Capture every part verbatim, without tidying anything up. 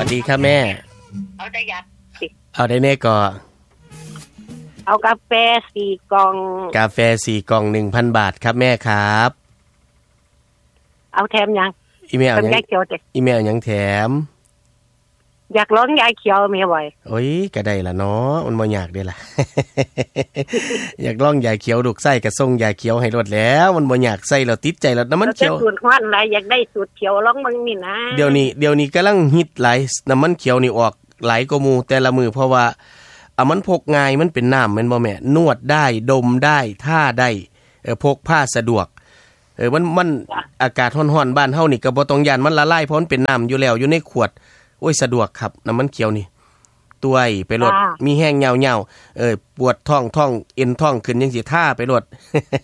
วัสดีครับแม่เอาได้ยัดสิเอาได้แน่ก็เอากาแฟสี่กล่องกาแฟสี่กล่อง หนึ่งพัน บาทครับแม่ครับเอาแถมยังอีเมลยังอีเมลยังแถมอยากร้องยายเขียวแม่บ่อยโอ้ยก็ได้ล่ะเนาะมันบ่ยากเด้ล่ะ อยากร้องยายเขียวลูกไส้ก็ส่งยายเขียวให้รถแล้วมันบ่ยากใส่แล้วติดใจแล้วน้ำมันเขียวสูตรฮ้อนหลายอยากได้สูตรเขียวร้องมึงนี่นะเดี๋ยวนี้เดี๋ยวนี้กำลังฮิตหลายน้ำมันเขียวนี่ออกหลายกว่าหมู่แต่ละมื้อเพราะว่าอ่ะมันพกง่ายมันเป็นน้ำแม่นบ่แม่นวดได้ดมได้ท่าได้เออพกผ้าสะดวกเออมันมันอากาศร้อนๆบ้านเฮานี่ก็บ่ต้องย่านมันละลายเพราะมันเป็นน้ำอยู่แล้วอยู่ในขวดโอ้ยสะดวกครับน้ำมันเขียวนี่ตัวไอ้ไปรถมีแห้งเหงาๆเออปวดท้องท้องเอ็นท้องขึ้นจังสิท่าไปรถ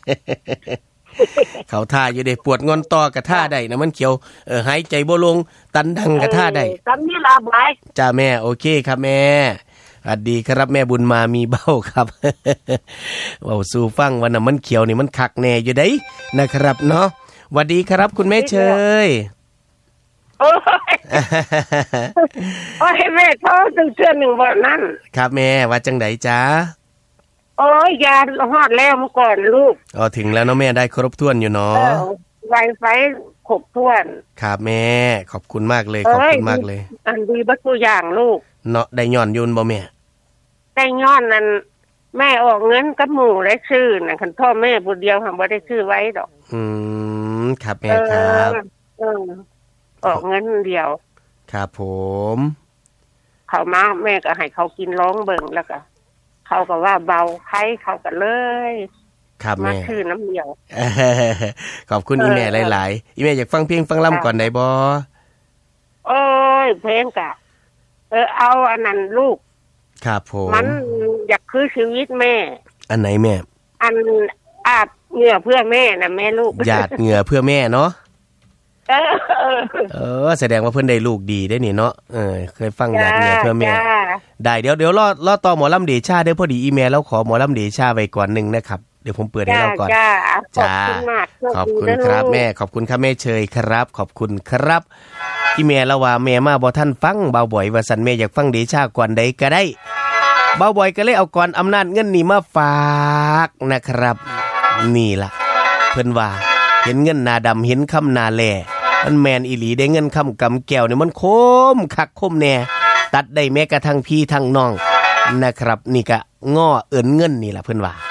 เขาท่าอยู่เด้ปวดงอนตอกระท่าได้น้ำมันเขียวเออหายใจบ่ลงตันดังกระท่าได้ตอนนี้ลาบายจ้าแม่โอเคครับแม่สวัสดีครับแม่บุญมามีเบ้าครับ เว้าสู่ฟังว่าน้ำมันเขียวนี่มันคักแน่อยู่เด้นะครับเนาะสวัสดีครับคุณแม่เชยโอ้ยโอ้ยแม่โทรตึงเทื่อหนึ่งบ่นั่นครับแม่ว่าจังไดจ๊ะโอ้ยยาฮอดแล้วเมื่อก่อนลูกอ๋อถึงแล้วเนาะแม่ได้ครบถ้วนอยู่เนาะไวไฟครบถ้วนครับแม่ขอบคุณมากเลยขอบคุณมากเลยอันดีบัดตัวอย่างลูกเนาะได้ย้อนยุนบ่แม่ได้ย้อนนั่นแม่ออกเงินกับหมู่ได้ซื้อน่ะคันพ่อแม่ผู้เดียวหั่นบ่ได้ซื้อไว้ดอกอืมครับแม่ครับเออออกเงินเดียวครับผมเขามาแม่ก็ให้เขากินร้องเบิ่งแล้วก็เขาก็ว่าเบาไข้เขาก็เลยครับแม่มาคือน้ำเดียวขอบคุณอีแม่หลายๆอีแม่อยากฟังเพลงฟังล่ำก่อนได้บ่โอ้ยเพลงกะเออเอาอันนั้นลูกครับผมมันอยากคือชีวิตแม่อันไหนแม่อันอาบเหงื่อเพื่อแม่น่ะแม่ลูกหยาดเหงื่อเพื่อแม่เนาะเออเออแสดงว่าเพิ่นได้ลูกดีได้นี่เนาะเออเคยฟังหยาดเหงื่อเพื่อแม่ได้เดี๋ยวเดี๋ยวรอรอต่อหมอลำเดชาเด้อพอดีอีเมลแล้วขอหมอลำเดชาไว้ก่อนนึงนะครับเดี๋ยวผมเปิดให้เราก่อนจ้าขอบคุณมากขอบคุณครับแม่ขอบคุณครับแม่เชยครับขอบคุณครับอีเมลแล้วว่าแม่มาบ่ทันฟังเบาบ่อยว่าซั่นแม่อยากฟังเดชาก่อนใดก็ได้เบาบ่อยก็เลยเอาก่อนอำนาจเงินนี่มาฝากนะครับนี่ล่ะเพิ่นว่าเห็นเงินหน้าดำเห็นคำหน้าแลมันแมนอีหลีได้เงินคำกำแก้วเนี่ยมันคมคักคมแน่ตัดได้แม้กระทั่งพี่ทั้งน้องนะครับนี่ก็ง้อเอิ้นเงินนี่ล่ะเพิ่นว่า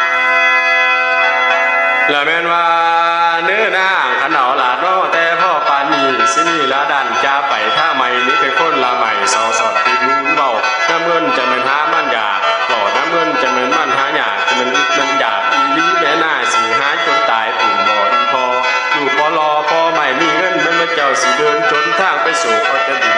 ละแม่นว่าเนื้อนางขนาวหลาดน้อแต่พ่อปานนี้สินี่ละดันจะไปท่าใหม่นี่เป็นคนละใหม่สอสอดติดมือเบาน้ำเงินจะเป็นหามันยาบ่น้ำเงินจะเป็นมันหายากจะเป็นมันยากอีหลีแม่น่าสิหาจนตายปุ่มบ่อีพออยู่พอรอพอใหม่มีเงินมันมาเจ้าสิเดินจนทางไปสู่เอาจะ